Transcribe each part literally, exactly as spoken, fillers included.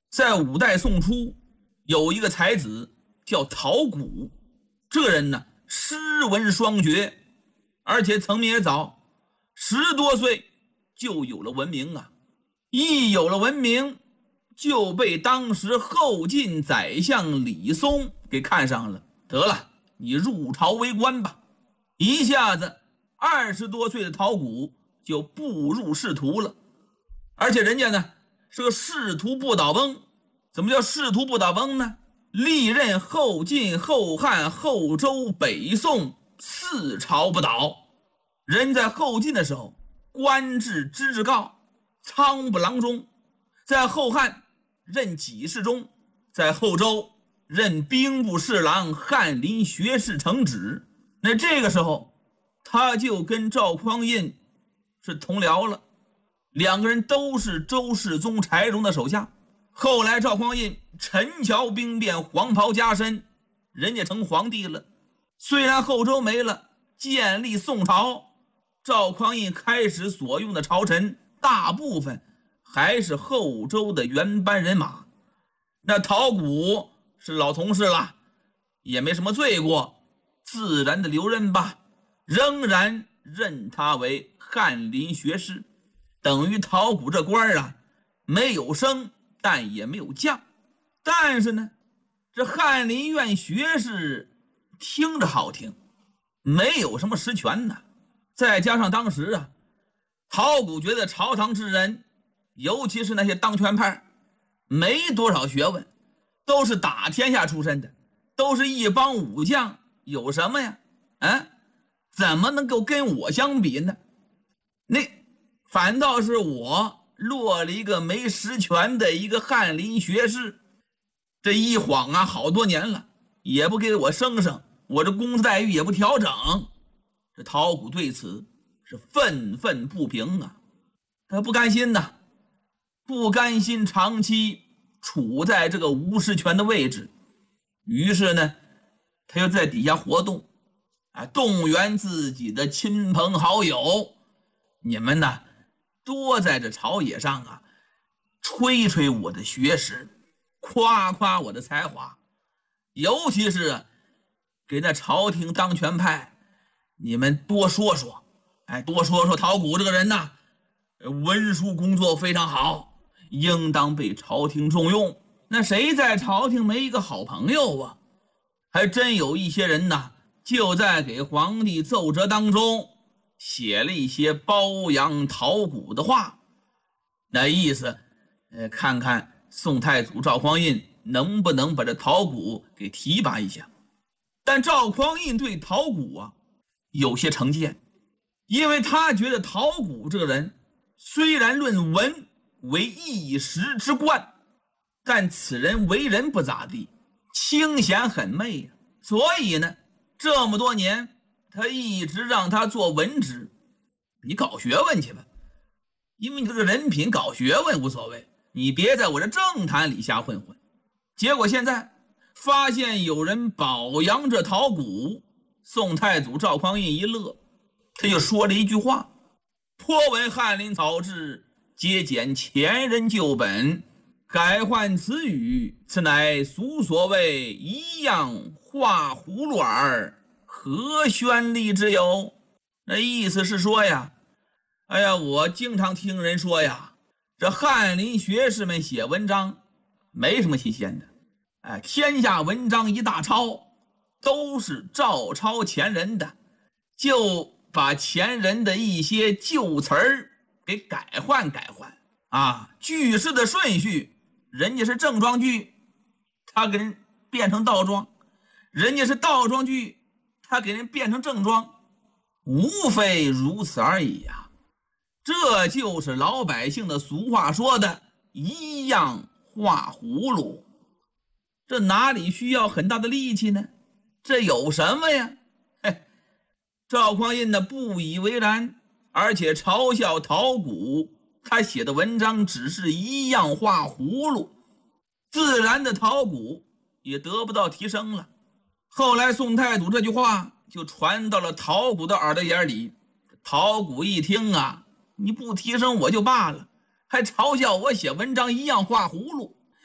在五代宋初，有一个才子叫陶谷，这个人呢诗文双绝，而且成名也早，十多岁就有了文名啊。一有了文名，就被当时后晋宰相李松给看上了。得了，你入朝为官吧。一下子二十多岁的陶谷就步入仕途了。而且人家呢是个仕途不倒翁。怎么叫仕途不倒翁呢？历任后晋、后汉、后周、北宋四朝不倒。人在后晋的时候官至知制诰、仓部郎中，在后汉任给事中，在后周任兵部侍郎、翰林学士承旨。那这个时候他就跟赵匡胤是同僚了，两个人都是周世宗柴荣的手下。后来赵匡胤陈桥兵变，黄袍加身，人家成皇帝了。虽然后周没了，建立宋朝，赵匡胤开始所用的朝臣大部分还是后周的原班人马。那陶谷是老同事了，也没什么罪过，自然的留任吧，仍然任他为翰林学士。等于陶谷这官啊，没有升但也没有降。但是呢，这翰林院学士听着好听，没有什么实权呢。再加上当时啊，陶谷觉得朝堂之人，尤其是那些当权派，没多少学问，都是打天下出身的，都是一帮武将，有什么呀？啊，怎么能够跟我相比呢？那反倒是我落了一个没实权的一个翰林学士，这一晃啊好多年了，也不给我升升，我这工资待遇也不调整。这陶谷对此是愤愤不平啊，他不甘心呐，不甘心长期处在这个无实权的位置。于是呢，他又在底下活动啊，动员自己的亲朋好友，你们呢多在这朝野上啊吹吹我的学识，夸夸我的才华，尤其是给那朝廷当权派，你们多说说，哎，多说说陶谷这个人呐，文书工作非常好，应当被朝廷重用。那谁在朝廷没一个好朋友啊？还真有一些人呐，就在给皇帝奏折当中写了一些褒扬陶谷的话，那意思呃，看看宋太祖赵匡胤能不能把这陶谷给提拔一下。但赵匡胤对陶谷啊有些成见，因为他觉得陶谷这个人虽然论文为一时之冠，但此人为人不咋地，清闲很媚啊。所以呢，这么多年他一直让他做文职，你搞学问去吧，因为你这个人品搞学问无所谓，你别在我这政坛里瞎混混。结果现在发现有人保扬着陶谷，宋太祖赵匡胤一乐，他就说了一句话：颇闻翰林草制，皆简前人旧本，改换词语，此乃俗所谓一样画葫芦耳，何宣力之有？那意思是说呀，哎呀，我经常听人说呀，这翰林学士们写文章没什么新鲜的，哎，天下文章一大抄，都是照抄前人的，就把前人的一些旧词儿给改换改换啊，句式的顺序，人家是正装句，他给人变成倒装；人家是倒装句，他给人变成正装，无非如此而已呀、啊。这就是老百姓的俗话说的一样画葫芦，这哪里需要很大的力气呢？这有什么呀？嘿，赵匡胤呢不以为然，而且嘲笑陶谷，他写的文章只是一样画葫芦，自然的陶谷也得不到提升了。后来宋太祖这句话就传到了陶谷的耳朵眼里，陶谷一听啊，你不提升我就罢了，还嘲笑我写文章一样画葫芦，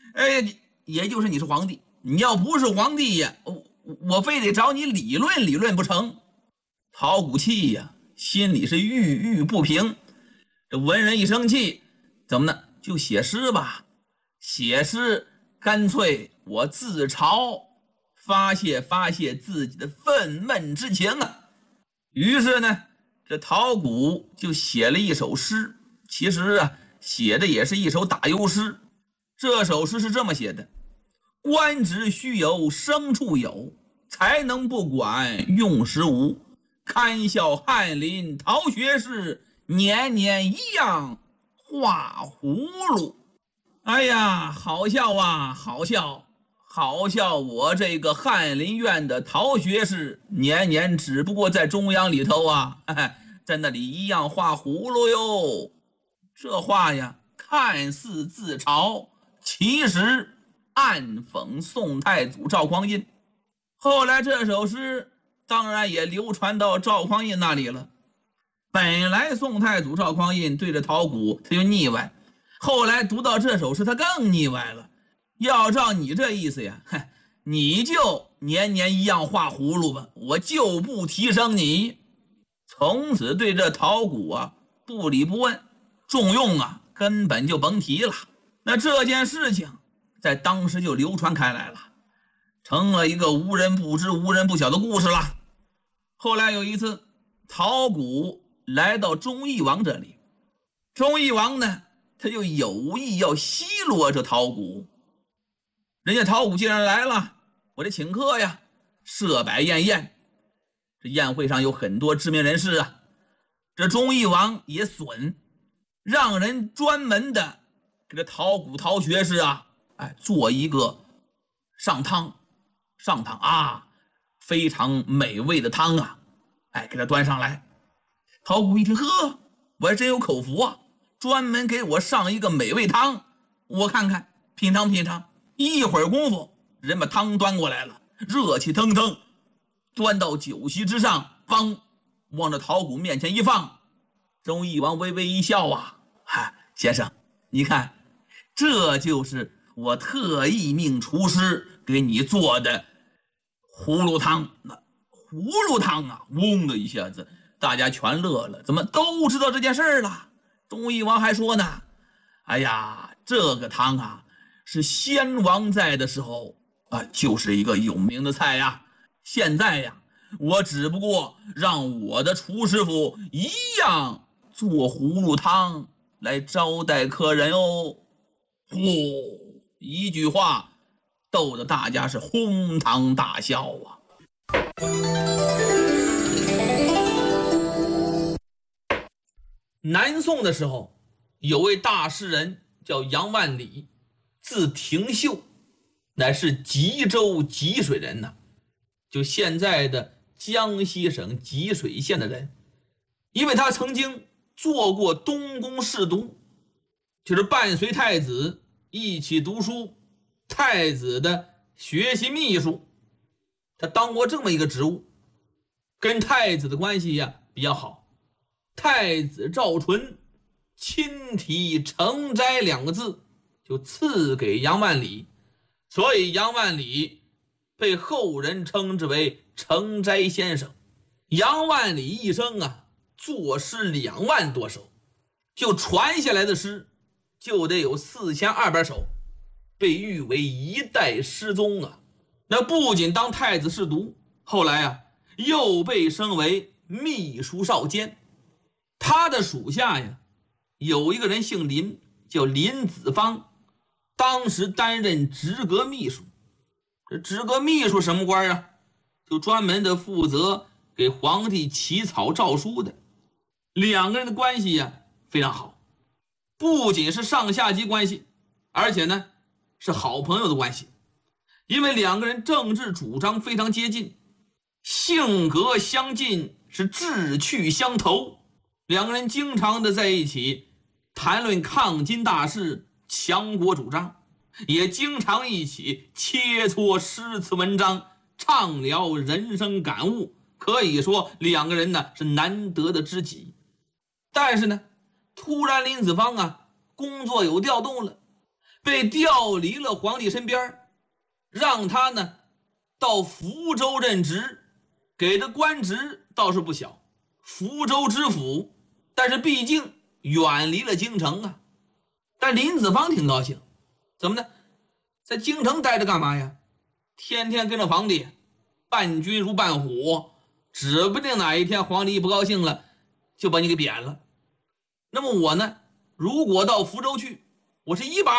哎，也就是你是皇帝，你要不是皇帝呀，我我非得找你理论理论不成。陶谷气呀，心里是郁郁不平。这文人一生气，怎么呢？就写诗吧，写诗干脆我自嘲，发泄发泄自己的愤懑之情啊。于是呢，这陶谷就写了一首诗，其实啊，写的也是一首打油诗。这首诗是这么写的：官职须有牲畜有，才能不管用时无。堪笑翰林陶学士，年年一样画葫芦。哎呀，好笑啊，好笑，好笑！我这个翰林院的陶学士，年年只不过在中央里头啊，哎，在那里一样画葫芦哟。这话呀，看似自嘲，其实暗讽宋太祖赵匡胤。后来这首诗当然也流传到赵匡胤那里了。本来宋太祖赵匡胤对着陶谷他就腻歪，后来读到这首诗他更腻歪了。要照你这意思呀，你就年年一样画葫芦吧，我就不提升你。从此对这陶谷啊不理不问，重用啊根本就甭提了。那这件事情在当时就流传开来了，成了一个无人不知无人不晓的故事了。后来有一次，陶谷来到忠义王这里，忠义王呢他就有意要奚落这陶谷。人家陶谷既然来了，我得请客呀，设摆宴宴。这宴会上有很多知名人士啊，这忠义王也损，让人专门的给这陶谷陶学士啊，哎，做一个上汤，上汤啊，非常美味的汤啊，哎，给他端上来。陶谷一听，呵，我还真有口福啊，专门给我上一个美味汤，我看看，品尝品尝。一会儿功夫，人把汤端过来了，热气腾腾，端到酒席之上，梆，往这陶谷面前一放。忠义王微微一笑啊，哈，先生，你看，这就是我特意命厨师给你做的葫芦汤。那葫芦汤啊，嗡的一下子，大家全乐了，怎么都知道这件事了？忠义王还说呢，哎呀，这个汤啊，是先王在的时候啊，就是一个有名的菜呀。现在呀，我只不过让我的厨师傅一样做葫芦汤来招待客人哦。呼，一句话逗得大家是哄堂大笑啊。南宋的时候，有位大诗人叫杨万里，字廷秀，乃是吉州吉水人呐，就现在的江西省吉水县的人。因为他曾经做过东宫侍读，就是伴随太子一起读书，太子的学习秘书，他当过这么一个职务，跟太子的关系呀比较好。太子赵纯亲提成斋两个字，就赐给杨万里，所以杨万里被后人称之为成斋先生。杨万里一生啊，作诗两万多首，就传下来的诗就得有四千二百首，被誉为一代诗宗啊。那不仅当太子侍读，后来啊又被升为秘书少监。他的属下呀有一个人姓林，叫林子方，当时担任直阁秘书。这直阁秘书什么官啊？就专门的负责给皇帝起草诏书的。两个人的关系呀非常好，不仅是上下级关系，而且呢是好朋友的关系。因为两个人政治主张非常接近，性格相近，是志趣相投。两个人经常的在一起谈论抗金大事、强国主张，也经常一起切磋诗词文章，畅聊人生感悟。可以说两个人呢是难得的知己。但是呢，突然林子方啊工作有调动了， 被调离了皇帝身边，让他呢到福州任职，给的官职倒是不小，福州知府，但是毕竟远离了京城啊。但林子方挺高兴，怎么呢？在京城待着干嘛呀？天天跟着皇帝，伴君如伴虎，指不定哪一天皇帝一不高兴了，就把你给贬了。那么我呢，如果到福州去，我是一把